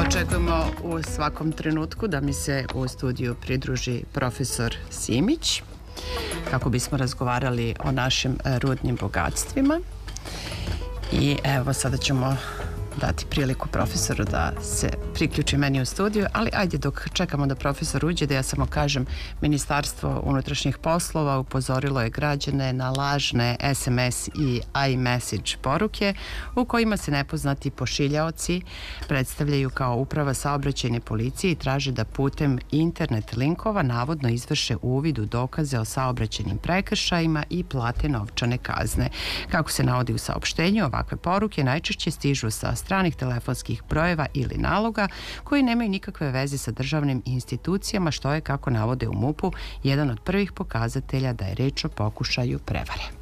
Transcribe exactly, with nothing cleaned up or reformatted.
Očekujemo u svakom trenutku da mi se u studiju pridruži profesor Simić kako bismo razgovarali o našim rudnim bogatstvima. I evo, sada ćemo dati priliku profesoru da se priključi meni u studiju, ali ajde dok čekamo da profesor uđe, da ja samo kažem, Ministarstvo unutrašnjih poslova upozorilo je građane na lažne es em es i iMessage poruke u kojima se nepoznati pošiljaoci predstavljaju kao uprava saobraćajne policije i traže da putem internet linkova navodno izvrše uvid u dokaze o saobraćajnim prekršajima i plate novčane kazne. Kako se navodi u saopštenju, ovakve poruke najčešće stižu sa stranih telefonskih brojeva ili naloga koji nemaju nikakve veze sa državnim institucijama, što je, kako navode u MUP-u, jedan od prvih pokazatelja da je reč o pokušaju prevare.